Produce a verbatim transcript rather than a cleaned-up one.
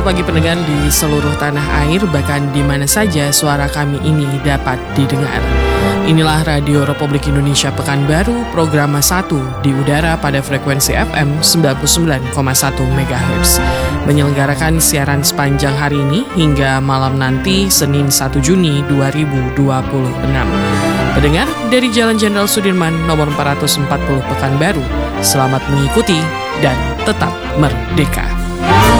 pagi pendengar di seluruh tanah air, bahkan di mana saja suara kami ini dapat didengar. Inilah Radio Republik Indonesia Pekanbaru, program satu di udara pada frekuensi F M sembilan puluh sembilan koma satu megahertz. Menyelenggarakan siaran sepanjang hari ini hingga malam nanti Senin satu Juni dua ribu dua puluh enam. Pendengar dari Jalan Jenderal Sudirman nomor empat ratus empat puluh Pekanbaru, selamat mengikuti dan tetap merdeka.